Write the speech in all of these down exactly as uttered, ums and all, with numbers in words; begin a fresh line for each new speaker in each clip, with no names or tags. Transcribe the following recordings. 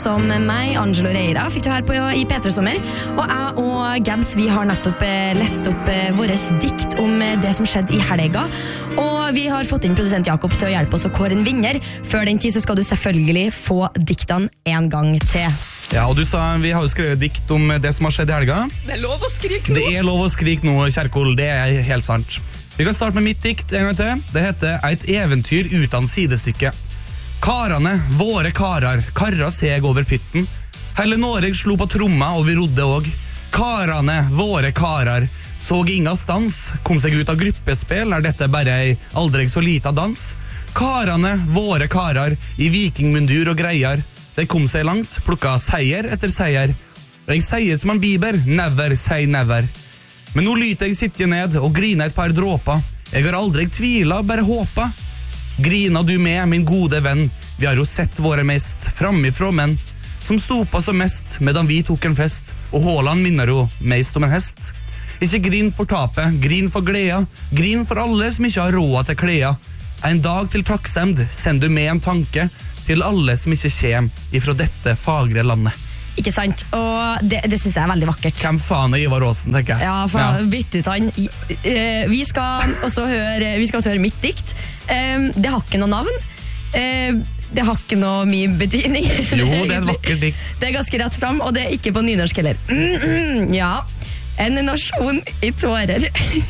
Som meg, Angelo Reira, fikk du her på i P tre Sommer. Og jeg og Gabs, vi har nettopp eh, lest opp eh, våres dikt om eh, det som skjedde i helga. Og vi har fått inn produsent Jakob til å hjelpe oss å kåre en vinner. Før den tid så skal du selvfølgelig få diktene en gang til.
Ja, og du sa, vi har jo skrevet dikt om det som har skjedd i helga.
Det er lov å skrike nå.
Det er lov å skrike nå, Kjerkol, det er helt sant. Vi kan starte med mitt dikt en gang til. Det heter «Eit eventyr utan sidestykke». Karane, våre karar, karra seg over pytten. Hele Noreg slo på tromma, og vi rodde òg. Karane, våre karar, såg inga stans, kom seg ut av gruppespill, er dette bare ei aldrig så lita dans. Karane, våre karar, i vikingmundur og greier, de kom seg langt, plukka seier etter seier. Jeg sier som en biber, never say never. Men nå lyter jeg sitte ned og griner et par dråper. Jeg har aldri tvila, bare håpa. Grina du med, min gode venn, vi har jo sett våre mest framifrå menn, som stopa som mest, medan vi tok en fest, og Håland minner jo mest om en hest. Ikke grin for tapet, grin for gleda, grin for alle som ikke har råd til kleda. En dag til takksemd, send du med en tanke, til alle som ikke kjem ifra dette fagre landet.
Ikke sant, og det, det synes jeg er veldig vakkert.
Hvem faen er Ivar Aasen, tenker jeg.
Ja, for ja. Bytt ut han. Vi skal også høre, vi skal også høre mitt dikt. Det har ikke noe navn. Det har ikke noe mye betydning.
Jo, det er et vakkert dikt.
Det er ganske rett frem, og det er ikke på nynorsk heller. Mm, mm, ja, en nasjon i tårer.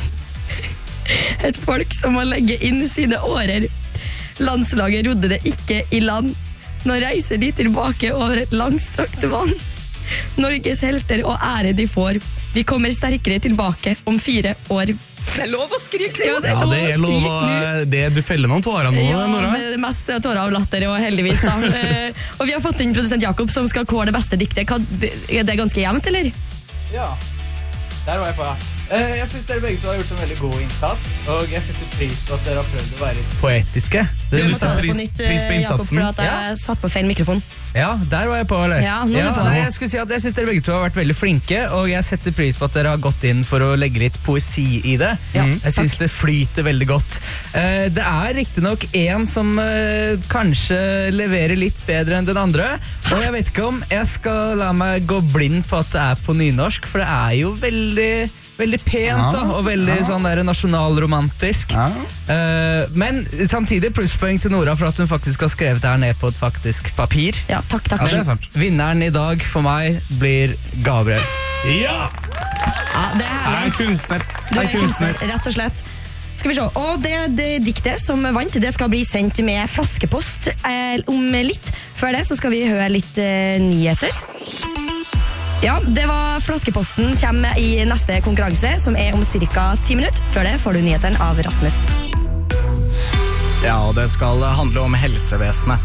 Et folk som må legge inn sine årer. Landslaget rodde det ikke i land. Nå reiser de tilbake over et langstrakt vann. Norges helter og ære de får. De kommer sterkere tilbake om fire år. Det er lov å skrike. Ja, det er
ja,
lov
det er
å
lov å det, du feller noen tårer nå,
ja,
Nora.
Ja, mest tårer av latter, og heldigvis da. Og vi har fått inn produsent Jakob som skal kåre det beste diktet. Er det ganske jevnt, eller?
Ja, der var jeg på. Jeg synes dere begge to har gjort en veldig god innsats, og jeg setter pris på at dere har prøvd å være poetiske.
Du må ta det på nytt,
pris på
Jakob, for at jeg ja. satt på feil mikrofon.
Ja, der var jeg på, eller?
Ja, nå er
ja,
du på.
Nei, jeg skulle si at jeg synes dere begge to har vært veldig flinke, og jeg setter pris på at dere har gått inn for å legge litt poesi i det.
Ja,
jeg synes det flyter veldig godt. Det er riktig nok en som kanskje leverer litt bedre enn den andre, og jeg vet ikke om jeg skal la meg gå blind på at det er på nynorsk, for det er jo veldig... Veldig pent da, og veldig ja. sånn der nasjonalromantisk. Ja. Uh, men samtidig plusspoeng til Nora for at hun faktisk har skrevet det her ned på et faktisk papir.
Ja, takk, takk.
Ja, det er sant. Vinneren i dag for meg blir Gabriel.
Ja!
Ja, det er herlig.
Jeg er kunstner.
Du er kunstner, rett og slett. Skal vi se, og det, det diktet som vant, det skal bli sendt med flaskepost eh, om litt. Før det så skal vi høre litt eh, nyheter. Ja, det var flaskeposten kommer i neste konkurranse, som er om cirka ti minutter. Før det får du nyheten av Rasmus.
Ja, og det skal handle om helsevesenet.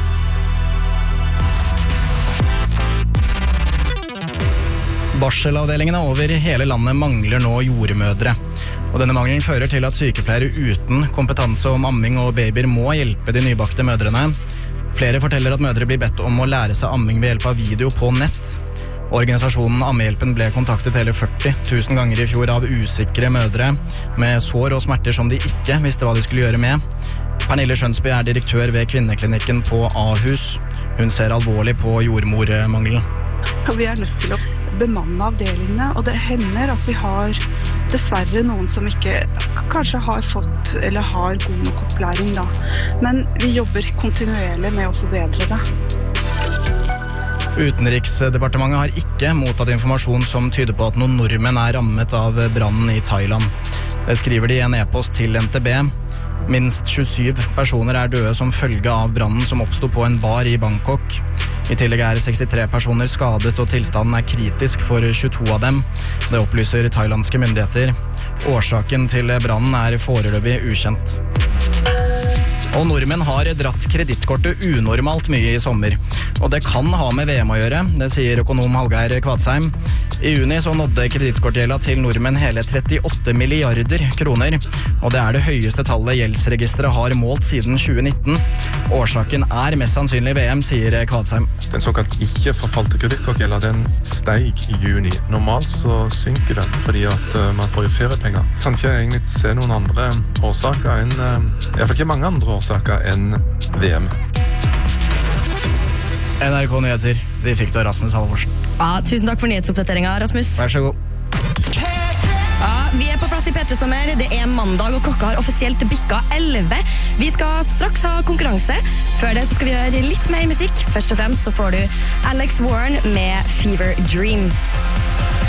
Barselavdelingene over hele landet mangler nå jordmødre. Og denne mangelen fører til at sykepleiere uten kompetanse om amming og babyer må hjelpe de nybakte mødrene. Flere forteller at mødre blir bedt om å lære seg amming ved hjelp av video på nett. Organisasjonen Ammehjelpen ble kontaktet hele førti tusen ganger i fjor av usikre mødre med sår og smerter som de ikke visste hva de skulle gjøre med. Pernille Skjønsby er direktør ved kvinneklinikken på Ahus. Hun ser alvorlig på jordmormangelen.
Vi er nødt til å bemanne avdelingene, og det hender at vi har dessverre noen som ikke kanskje har fått eller har god nok opplæring da. Men vi jobber kontinuerlig med å forbedre det.
Utenriksdepartementet har ikke mottatt informasjon som tyder på at noen nordmenn er rammet av brannen i Thailand. Det skriver de i en e-post til N T B. Minst tjuesyv personer er døde som følge av brannen som oppstod på en bar i Bangkok. I tillegg er sekstitre personer skadet, og tilstanden er kritisk for tjueto av dem. Det opplyser thailandske myndigheter. Årsaken til brannen er foreløpig ukjent. Og nordmenn har dratt kredittkortet unormalt mye i sommer. Og det kan ha med V M å gjøre, det sier økonom Hallgeir Kvadsheim. I juni så nådde kredittkortgjelda til nordmenn hele trettiåtte milliarder kroner. Og det er det høyeste tallet gjeldsregisteret har målt siden tjue nitten. Årsaken er mest sannsynlig V M, sier Kvadsheim.
Den såkalt ikke forfalte kredittkortgjelda, den steig i juni. Normalt så synker den fordi at man får jo feriepenger. Kan ikke egentlig se noen andre årsaker enn, i hvert fall ikke mange andre årsaker enn V M.
N R K Nyheter. De fikk det av Rasmus Halvorsen.
Ja, tusen takk for nyhetsoppdateringen, Rasmus.
Vær så god.
Ja, vi er på plass i P tre Sommer. Det er mandag, og klokka har offisielt bikka elleve. Vi skal straks ha konkurranse. Før det så skal vi gjøre litt mer musikk. Først og fremst så får du Alex Warren med Fever Dream.